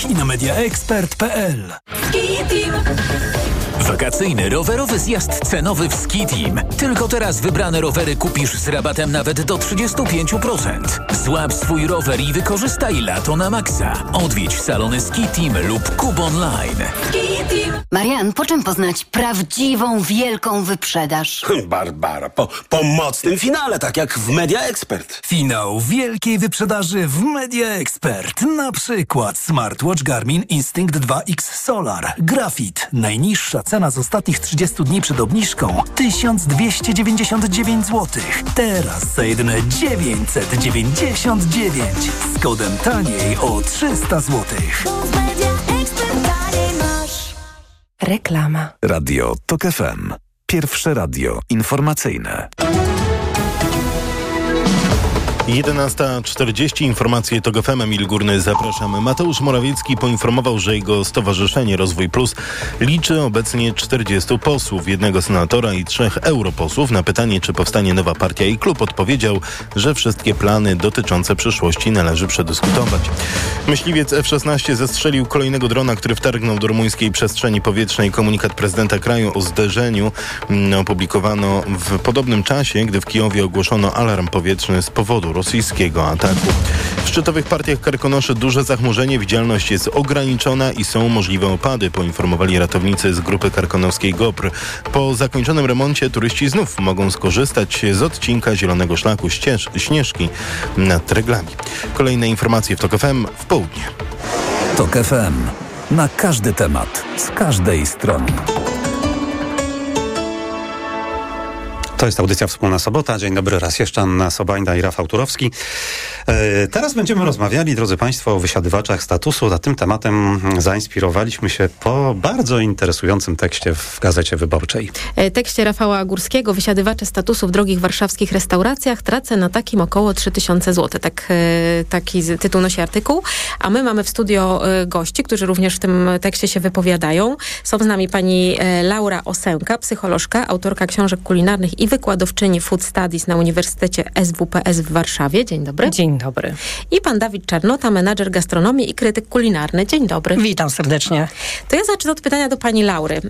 sklepach i na mediaexpert.pl. Wakacyjny rowerowy zjazd cenowy w Ski Team. Tylko teraz wybrane rowery kupisz z rabatem nawet do 35%. Złap swój rower i wykorzystaj lato na maksa. Odwiedź salony Ski Team lub Kub Online. Marian, po czym poznać prawdziwą, wielką wyprzedaż? Barbara, po mocnym finale, tak jak w Media Expert. Finał wielkiej wyprzedaży w Media Expert. Na przykład smartwatch Garmin Instinct 2X Solar. Grafit. Najniższa cena z ostatnich 30 dni przed obniżką 1299 zł. Teraz za jedyne 999. Z kodem taniej o 300 zł. Reklama. Radio TOK FM. Pierwsze radio informacyjne. 11:40. Informacje TOK FM. Emil Górny, zapraszamy. Mateusz Morawiecki poinformował, że jego stowarzyszenie Rozwój Plus liczy obecnie 40 posłów, 1 senatora i 3 europosłów. Na pytanie, czy powstanie nowa partia i klub, odpowiedział, że wszystkie plany dotyczące przyszłości należy przedyskutować. Myśliwiec F-16 zestrzelił kolejnego drona, który wtargnął do rumuńskiej przestrzeni powietrznej. Komunikat prezydenta kraju o zderzeniu opublikowano w podobnym czasie, gdy w Kijowie ogłoszono alarm powietrzny z powodu rosyjskiego ataku. W szczytowych partiach Karkonoszy duże zachmurzenie, widzialność jest ograniczona i są możliwe opady, poinformowali ratownicy z grupy karkonoskiej GOPR. Po zakończonym remoncie turyści znów mogą skorzystać z odcinka zielonego szlaku Śnieżki nad Treglami. Kolejne informacje w TOK FM w południe. TOK FM. Na każdy temat, z każdej strony. To jest audycja Wspólna Sobota. Dzień dobry raz jeszcze, Anna Sobajna i Rafał Turowski. Teraz będziemy rozmawiali, drodzy Państwo, o wysiadywaczach statusu. A tym tematem zainspirowaliśmy się po bardzo interesującym tekście w Gazecie Wyborczej. Tekście Rafała Górskiego, wysiadywacze statusu w drogich warszawskich restauracjach, tracę na takim około 3000 zł. Taki tytuł nosi artykuł. A my mamy w studio gości, którzy również w tym tekście się wypowiadają. Są z nami pani Laura Osęka, psycholożka, autorka książek kulinarnych i wykładowczyni Food Studies na Uniwersytecie SWPS w Warszawie. Dzień dobry. Dzień dobry. I pan Dawid Czarnota, menadżer gastronomii i krytyk kulinarny. Dzień dobry. Witam serdecznie. To ja zacznę od pytania do pani Laury.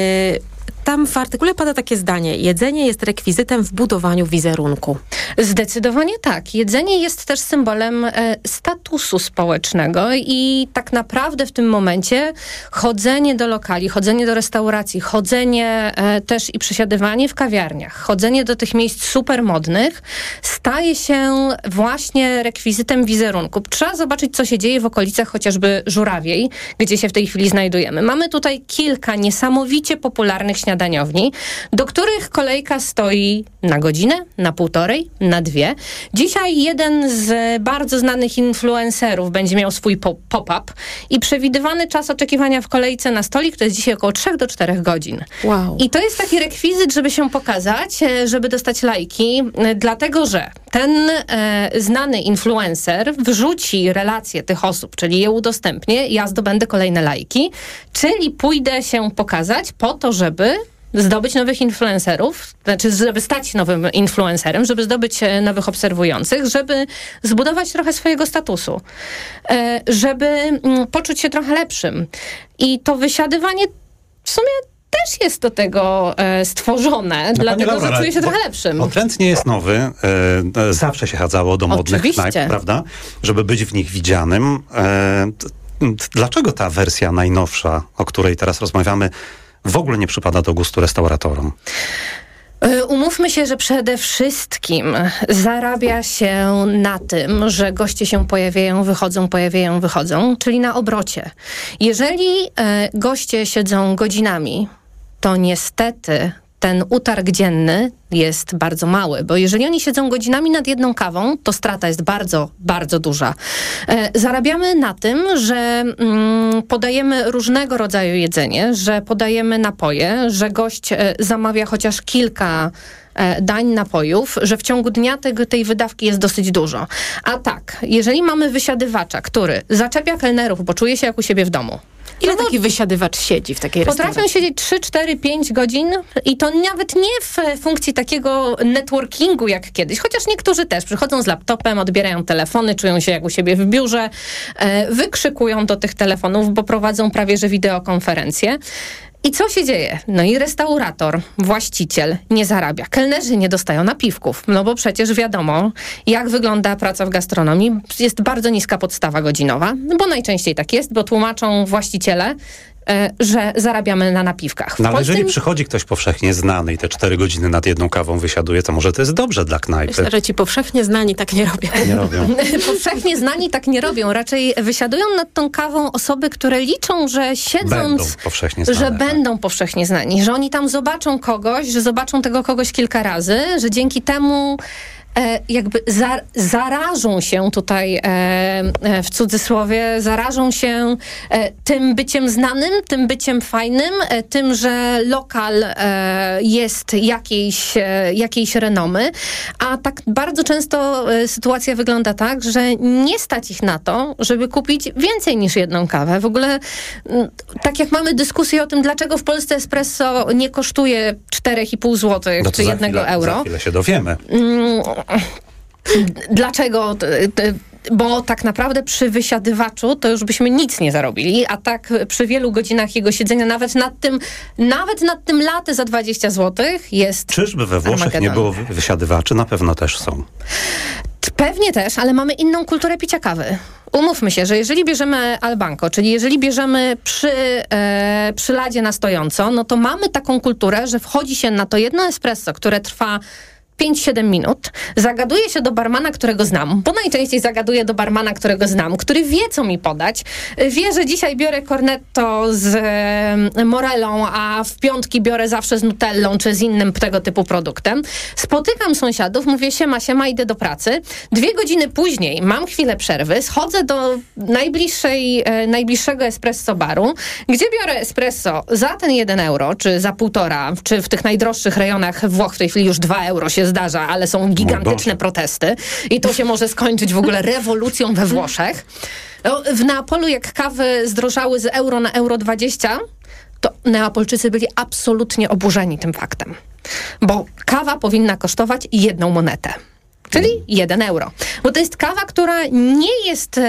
Tam w artykule pada takie zdanie: jedzenie jest rekwizytem w budowaniu wizerunku. Zdecydowanie tak. Jedzenie jest też symbolem statusu społecznego i tak naprawdę w tym momencie chodzenie do lokali, chodzenie do restauracji, chodzenie też i przesiadywanie w kawiarniach, chodzenie do tych miejsc supermodnych staje się właśnie rekwizytem wizerunku. Trzeba zobaczyć, co się dzieje w okolicach chociażby Żurawiej, gdzie się w tej chwili znajdujemy. Mamy tutaj kilka niesamowicie popularnych śniadaniowni, do których kolejka stoi na godzinę, na półtorej, na 2. Dzisiaj jeden z bardzo znanych influencerów będzie miał swój pop-up i przewidywany czas oczekiwania w kolejce na stolik to jest dzisiaj około 3 do 4 godzin. Wow. I to jest taki rekwizyt, żeby się pokazać, żeby dostać lajki, dlatego że ten znany influencer wrzuci relacje tych osób, czyli je udostępnię, ja zdobędę kolejne lajki, czyli pójdę się pokazać po to, żeby zdobyć nowych influencerów, znaczy żeby stać nowym influencerem, żeby zdobyć nowych obserwujących, żeby zbudować trochę swojego statusu, żeby poczuć się trochę lepszym. I to wysiadywanie w sumie też jest do tego stworzone, dlatego że czuje się trochę lepszym. Bo trend nie jest nowy. Zawsze się chadzało do modnych knajp, prawda? Żeby być w nich widzianym. Dlaczego ta wersja najnowsza, o której teraz rozmawiamy, w ogóle nie przypada do gustu restauratorom? Umówmy się, że przede wszystkim zarabia się na tym, że goście się wychodzą, czyli na obrocie. Jeżeli goście siedzą godzinami, to niestety ten utarg dzienny jest bardzo mały, bo jeżeli oni siedzą godzinami nad jedną kawą, to strata jest bardzo, bardzo duża. Zarabiamy na tym, że podajemy różnego rodzaju jedzenie, że podajemy napoje, że gość zamawia chociaż kilka dań, napojów, że w ciągu dnia tej wydawki jest dosyć dużo. A tak, jeżeli mamy wysiadywacza, który zaczepia kelnerów, bo czuje się jak u siebie w domu, Ile taki wysiadywacz siedzi w takiej restauracji? Potrafią siedzieć 3, 4, 5 godzin i to nawet nie w funkcji takiego networkingu jak kiedyś, chociaż niektórzy też przychodzą z laptopem, odbierają telefony, czują się jak u siebie w biurze, wykrzykują do tych telefonów, bo prowadzą prawie że wideokonferencje. I co się dzieje? No i restaurator, właściciel nie zarabia. Kelnerzy nie dostają napiwków, no bo przecież wiadomo, jak wygląda praca w gastronomii. Jest bardzo niska podstawa godzinowa, bo najczęściej tak jest, bo tłumaczą właściciele, że zarabiamy na napiwkach. No ale jeżeli przychodzi ktoś powszechnie znany i te 4 godziny nad jedną kawą wysiaduje, to może to jest dobrze dla knajpy. Myślę, że ci powszechnie znani tak nie robią. Nie robią. Powszechnie znani tak nie robią. Raczej wysiadują nad tą kawą osoby, które liczą, że siedząc... Będą powszechnie znani. Że oni tam zobaczą kogoś, że zobaczą tego kogoś kilka razy, że dzięki temu jakby zarażą się tutaj w cudzysłowie, zarażą się tym byciem znanym, tym byciem fajnym, tym, że lokal jest jakiejś renomy, a tak bardzo często sytuacja wygląda tak, że nie stać ich na to, żeby kupić więcej niż jedną kawę. W ogóle tak jak mamy dyskusję o tym, dlaczego w Polsce espresso nie kosztuje 4,5 zł czy 1 euro. Za chwilę się dowiemy. Dlaczego? Bo tak naprawdę przy wysiadywaczu to już byśmy nic nie zarobili, a tak przy wielu godzinach jego siedzenia, nawet nad tym latte za 20 zł jest... Czyżby we Włoszech nie było wysiadywaczy? Na pewno też są. Pewnie też, ale mamy inną kulturę picia kawy. Umówmy się, że jeżeli bierzemy al banco, czyli jeżeli bierzemy przy ladzie na stojąco, no to mamy taką kulturę, że wchodzi się na to jedno espresso, które trwa 5-7 minut, zagaduje się do barmana, którego znam, bo najczęściej zagaduję do barmana, którego znam, który wie, co mi podać, wie, że dzisiaj biorę cornetto z morellą, a w piątki biorę zawsze z nutellą, czy z innym tego typu produktem. Spotykam sąsiadów, mówię siema, idę do pracy. 2 godziny później mam chwilę przerwy, schodzę do najbliższego espresso baru, gdzie biorę espresso za ten 1 euro, czy za 1,5, czy w tych najdroższych rejonach Włoch w tej chwili już 2 euro się zdarza, ale są gigantyczne protesty i to się może skończyć w ogóle rewolucją we Włoszech. No, w Neapolu jak kawy zdrożały z euro na euro 20, to Neapolczycy byli absolutnie oburzeni tym faktem. Bo kawa powinna kosztować 1 monetę. Czyli 1 euro. Bo to jest kawa, która nie jest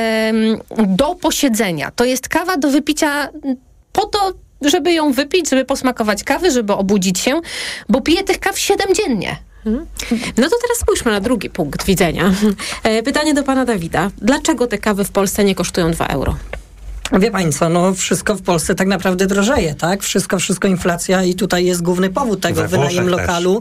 do posiedzenia. To jest kawa do wypicia po to, żeby ją wypić, żeby posmakować kawy, żeby obudzić się, bo piję tych kaw 7 dziennie. No to teraz spójrzmy na drugi punkt widzenia. Pytanie do pana Dawida. Dlaczego te kawy w Polsce nie kosztują 2 euro? Wie pani co, no wszystko w Polsce tak naprawdę drożeje, tak? Wszystko inflacja i tutaj jest główny powód tego, wynajem lokalu.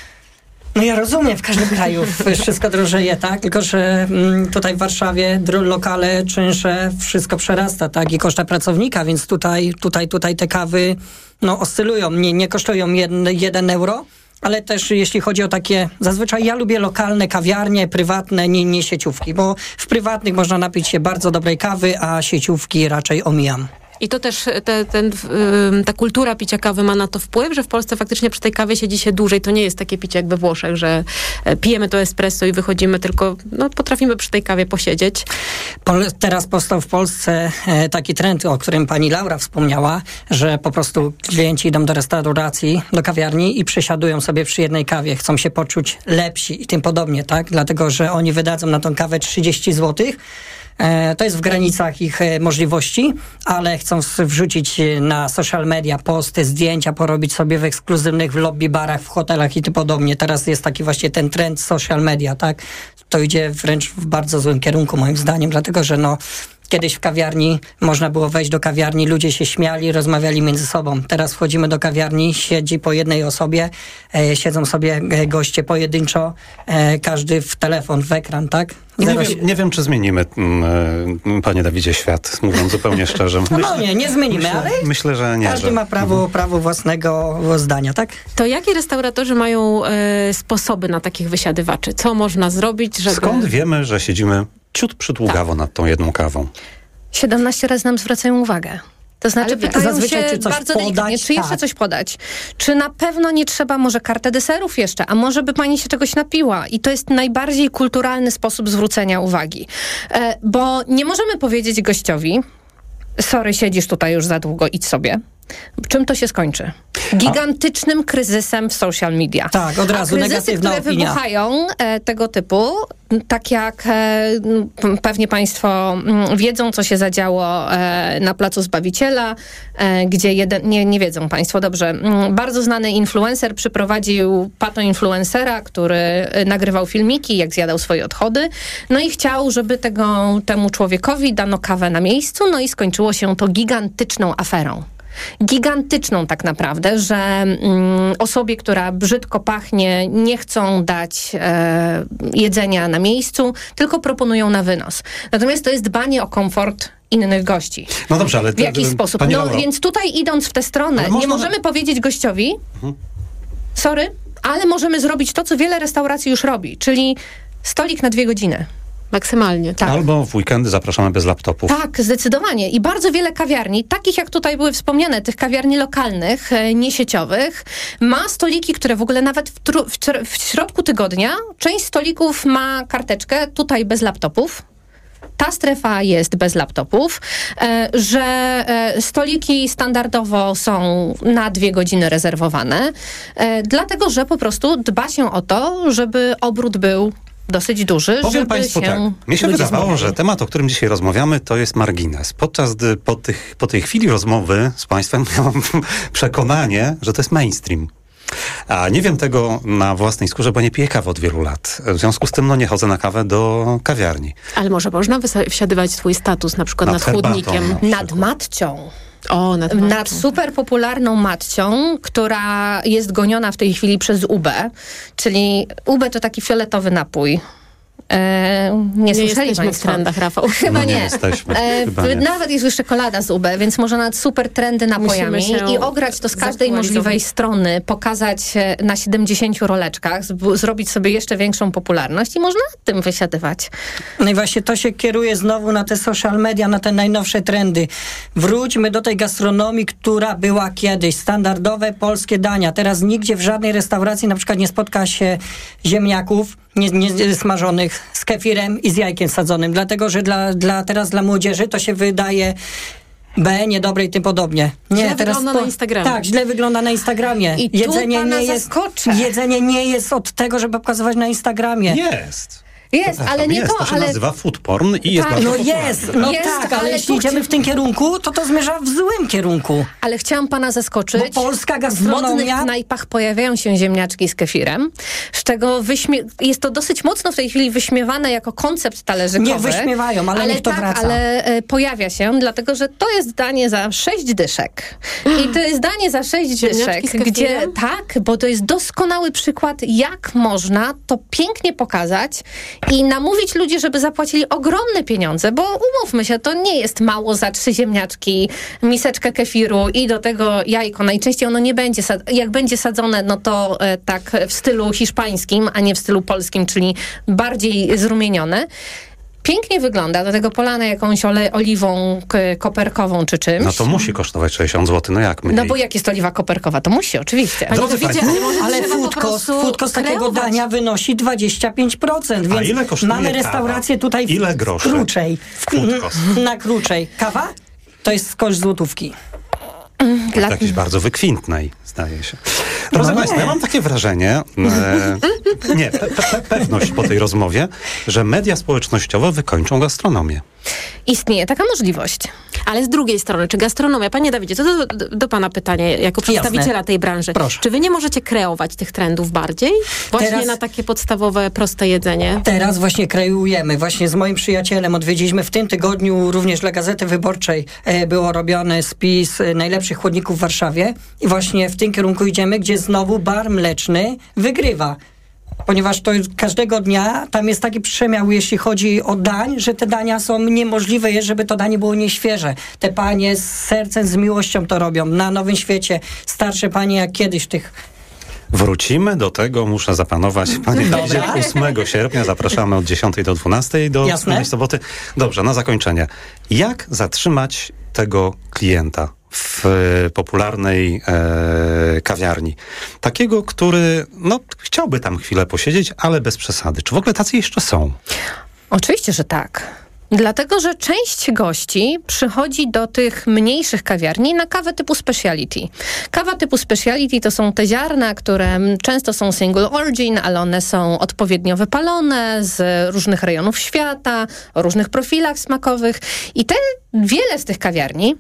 No ja rozumiem, w każdym kraju wszystko drożeje, tak? Tylko, że tutaj w Warszawie lokale, czynsze, wszystko przerasta, tak? I koszta pracownika, więc tutaj te kawy oscylują, nie kosztują 1 euro. Ale też jeśli chodzi o takie, zazwyczaj ja lubię lokalne kawiarnie, prywatne, nie sieciówki, bo w prywatnych można napić się bardzo dobrej kawy, a sieciówki raczej omijam. I to też ta kultura picia kawy ma na to wpływ, że w Polsce faktycznie przy tej kawie siedzi się dłużej. To nie jest takie picie jak we Włoszech, że pijemy to espresso i wychodzimy, tylko potrafimy przy tej kawie posiedzieć. Teraz powstał w Polsce taki trend, o którym pani Laura wspomniała, że po prostu klienci idą do restauracji, do kawiarni i przesiadują sobie przy jednej kawie. Chcą się poczuć lepsi i tym podobnie, tak? Dlatego, że oni wydadzą na tą kawę 30 zł. To jest w granicach ich możliwości, ale chcą wrzucić na social media posty, zdjęcia, porobić sobie w ekskluzywnych lobby barach, w hotelach i tym podobnie. Teraz jest taki właśnie ten trend social media, tak? To idzie wręcz w bardzo złym kierunku moim zdaniem, dlatego że kiedyś w kawiarni można było wejść do kawiarni, ludzie się śmiali, rozmawiali między sobą. Teraz wchodzimy do kawiarni, siedzi po jednej osobie, siedzą sobie goście pojedynczo, każdy w telefon, w ekran, tak? Nie wiem, czy zmienimy, panie Dawidzie, świat, mówiąc zupełnie szczerze. Nie zmienimy, ale myślę, że nie. Każdy ma prawo własnego zdania, tak? To jakie restauratorzy mają sposoby na takich wysiadywaczy? Co można zrobić, żeby... Skąd wiemy, że siedzimy ciut przydługawo nad tą jedną kawą? 17 razy nam zwracają uwagę. To znaczy pytają zazwyczaj, się czy coś bardzo podać, delikatnie, czy jeszcze coś podać. Czy na pewno nie trzeba może kartę deserów jeszcze, a może by pani się czegoś napiła. I to jest najbardziej kulturalny sposób zwrócenia uwagi. Bo nie możemy powiedzieć gościowi, sorry, siedzisz tutaj już za długo, idź sobie. Czym to się skończy? Gigantycznym kryzysem w social media. Tak, od razu negatywna które opinia. wybuchają tego typu, tak jak pewnie Państwo wiedzą, co się zadziało na Placu Zbawiciela, gdzie nie wiedzą Państwo, dobrze, bardzo znany influencer przyprowadził patoinfluencera, który nagrywał filmiki, jak zjadał swoje odchody, no i chciał, żeby temu człowiekowi dano kawę na miejscu, no i skończyło się to gigantyczną aferą. Gigantyczną tak naprawdę, że osobie, która brzydko pachnie, nie chcą dać jedzenia na miejscu, tylko proponują na wynos. Natomiast to jest dbanie o komfort innych gości. No dobrze, ale... W jakiś sposób. No więc tutaj idąc w tę stronę, nie możemy powiedzieć gościowi, sorry, ale możemy zrobić to, co wiele restauracji już robi, czyli stolik na 2 godziny. Maksymalnie, tak. Albo w weekendy zapraszamy bez laptopów. Tak, zdecydowanie. I bardzo wiele kawiarni, takich jak tutaj były wspomniane, tych kawiarni lokalnych, niesieciowych, ma stoliki, które w ogóle nawet w środku tygodnia część stolików ma karteczkę, tutaj bez laptopów. Ta strefa jest bez laptopów, że stoliki standardowo są na 2 godziny rezerwowane, dlatego że po prostu dba się o to, żeby obrót był dosyć duży, Powiem żeby Państwu się tak, mnie się wydawało, że temat, o którym dzisiaj rozmawiamy, to jest margines. Podczas gdy po tej chwili rozmowy z Państwem miałam przekonanie, że to jest mainstream. A nie wiem tego na własnej skórze, bo nie piję kawy od wielu lat. W związku z tym nie chodzę na kawę do kawiarni. Ale może można wsiadywać swój status na przykład nad chłodnikiem. Nad matcią. Nad super popularną matcią, która jest goniona w tej chwili przez UB, czyli UB to taki fioletowy napój. Nie słyszeli jesteśmy Państwo? w trendach, Rafał. Chyba nie. Jesteśmy. Chyba nie. Nawet jest już czekolada z UB, więc można nawet super trendy napojami i ograć to z każdej możliwej strony, pokazać na 70 roleczkach, zrobić sobie jeszcze większą popularność i można nad tym wysiadywać. No i właśnie to się kieruje znowu na te social media, na te najnowsze trendy. Wróćmy do tej gastronomii, która była kiedyś. Standardowe polskie dania. Teraz nigdzie w żadnej restauracji na przykład nie spotka się ziemniaków nie smażonych z kefirem i z jajkiem sadzonym, dlatego że teraz dla młodzieży to się wydaje niedobre i tym podobnie. Źle wygląda na Instagramie. Tak, źle wygląda na Instagramie. I Jedzenie nie jest od tego, żeby pokazywać na Instagramie. Jest, ale nie to się nazywa food porn i jest bardzo popularny. Tak, ale jeśli idziemy w tym kierunku, to zmierza w złym kierunku. Ale chciałam pana zaskoczyć. Bo polska gastronomia... W modnych knajpach pojawiają się ziemniaczki z kefirem, z czego jest to dosyć mocno w tej chwili wyśmiewane jako koncept talerzykowy. Nie wyśmiewają, ale niech to wraca. Ale pojawia się, dlatego że to jest danie za 6 dyszek. I to jest danie za 6 dyszek, gdzie bo to jest doskonały przykład, jak można to pięknie pokazać i namówić ludzi, żeby zapłacili ogromne pieniądze, bo umówmy się, to nie jest mało za 3 ziemniaczki, miseczkę kefiru i do tego jajko. Najczęściej ono nie będzie, jak będzie sadzone, no to tak w stylu hiszpańskim, a nie w stylu polskim, czyli bardziej zrumienione. Pięknie wygląda, do tego polane jakąś oliwą koperkową czy czymś. No to musi kosztować 60 zł, no jak mniej? No bo jak jest oliwa koperkowa, to musi, oczywiście. Ale food cost takiego dania wynosi 25%, więc ile kosztuje mamy restaurację kawa? tutaj Ile groszy? Na Kruczej. Kawa? To jest koszt złotówki. Jakiejś bardzo wykwintnej, zdaje się. Drodzy Państwo, ja mam takie wrażenie, pewność po tej rozmowie, że media społecznościowe wykończą gastronomię. Istnieje taka możliwość. Ale z drugiej strony, czy gastronomia, panie Dawidzie, to do pana pytanie, jako przedstawiciela tej branży. Proszę. Czy wy nie możecie kreować tych trendów bardziej? Właśnie na takie podstawowe, proste jedzenie? Teraz właśnie kreujemy. Właśnie z moim przyjacielem odwiedziliśmy w tym tygodniu również dla Gazety Wyborczej było robiony spis najlepszych chłodników w Warszawie i właśnie w tym kierunku idziemy, gdzie znowu bar mleczny wygrywa. Ponieważ to każdego dnia tam jest taki przemiał, jeśli chodzi o dań, że te dania są niemożliwe, żeby to danie było nieświeże. Te panie z sercem, z miłością to robią. Na Nowym Świecie starsze panie jak kiedyś tych... Wrócimy do tego, muszę zapanować. Panie Dawidzie, 8 sierpnia zapraszamy od 10 do 12 do soboty. Dobrze, na zakończenie. Jak zatrzymać tego klienta w popularnej kawiarni? Takiego, który chciałby tam chwilę posiedzieć, ale bez przesady. Czy w ogóle tacy jeszcze są? Oczywiście, że tak. Dlatego, że część gości przychodzi do tych mniejszych kawiarni na kawę typu speciality. Kawa typu speciality to są te ziarna, które często są single origin, ale one są odpowiednio wypalone z różnych rejonów świata, o różnych profilach smakowych. I wiele z tych kawiarni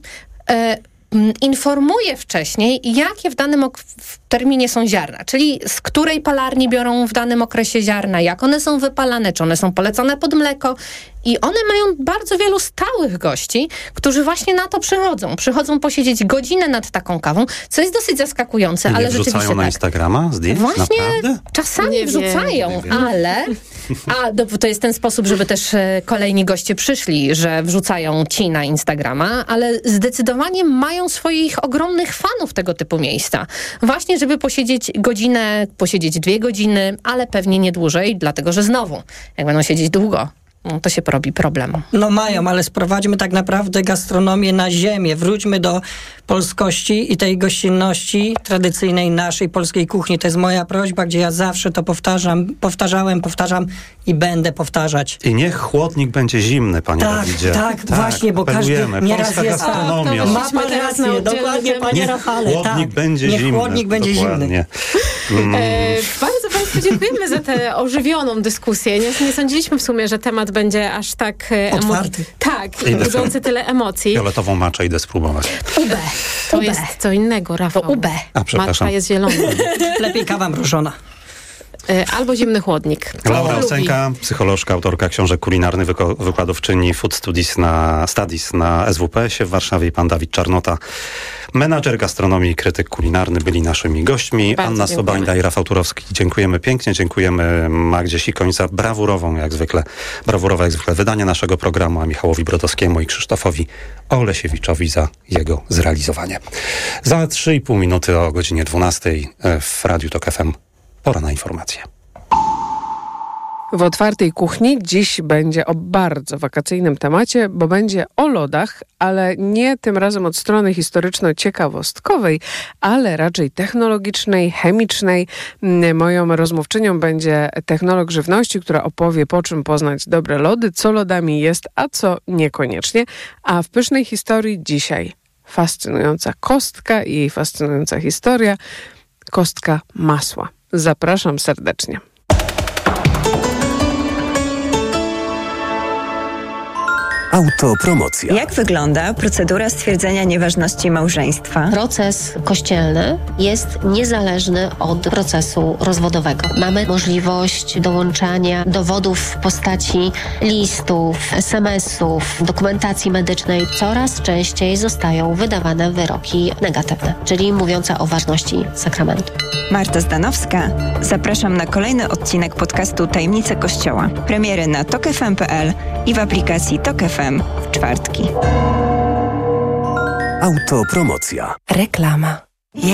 informuje wcześniej, jakie w danym terminie są ziarna, czyli z której palarni biorą w danym okresie ziarna, jak one są wypalane, czy one są polecone pod mleko. I one mają bardzo wielu stałych gości, którzy właśnie na to przychodzą. Przychodzą posiedzieć godzinę nad taką kawą, co jest dosyć zaskakujące, ale rzeczywiście wrzucają na Instagrama zdjęć? Właśnie naprawdę? czasami wrzucają, ale to jest ten sposób, żeby też kolejni goście przyszli, że wrzucają ci na Instagrama, ale zdecydowanie mają swoich ogromnych fanów tego typu miejsca. Właśnie, żeby posiedzieć godzinę, posiedzieć 2 godziny, ale pewnie nie dłużej, dlatego że znowu, jak będą siedzieć długo, to się porobi problem. No mają, ale sprowadźmy tak naprawdę gastronomię na ziemię. Wróćmy do polskości i tej gościnności tradycyjnej naszej polskiej kuchni. To jest moja prośba, gdzie ja zawsze to powtarzałem i będę powtarzać. I niech chłodnik będzie zimny, panie Dawidzie. Tak, właśnie, bo każdy nieraz jest gastronomia. Ma pan rację, dokładnie, panie Rafale. Chłodnik będzie zimny. Chłodnik będzie zimny. Bardzo Państwu dziękujemy za tę ożywioną dyskusję. Nie sądziliśmy w sumie, że temat będzie aż tak otwarty. Budzący tyle emocji. Fioletową maczę idę spróbować. To jest co innego, Rafał. Macza jest zielona. Lepiej kawa mrożona. Albo zimny chłodnik. Laura Osenka, psycholożka, autorka książek kulinarnych, wykładowczyni Food Studies na SWPS-ie w Warszawie, i pan Dawid Czarnota, menadżer gastronomii i krytyk kulinarny, byli naszymi gośćmi. Bardzo Anna Sobańda i Rafał Turowski. Dziękujemy pięknie, dziękujemy Magdzie Sikoń za brawurowe jak zwykle wydanie naszego programu, a Michałowi Brodowskiemu i Krzysztofowi Olesiewiczowi za jego zrealizowanie. Za 3,5 minuty o godzinie 12 w Radiu Tok FM pora na informacje. W Otwartej Kuchni dziś będzie o bardzo wakacyjnym temacie, bo będzie o lodach, ale nie tym razem od strony historyczno-ciekawostkowej, ale raczej technologicznej, chemicznej. Moją rozmówczynią będzie technolog żywności, która opowie, po czym poznać dobre lody, co lodami jest, a co niekoniecznie. A w pysznej historii dzisiaj fascynująca kostka i jej fascynująca historia, kostka masła. Zapraszam serdecznie. Autopromocja. Jak wygląda procedura stwierdzenia nieważności małżeństwa? Proces kościelny jest niezależny od procesu rozwodowego. Mamy możliwość dołączania dowodów w postaci listów, SMS-ów, dokumentacji medycznej. Coraz częściej zostają wydawane wyroki negatywne, czyli mówiące o ważności sakramentu. Marta Zdanowska. Zapraszam na kolejny odcinek podcastu Tajemnice Kościoła. Premiery na tokfm.pl i w aplikacji Tok FM w czwartki. Autopromocja. Reklama.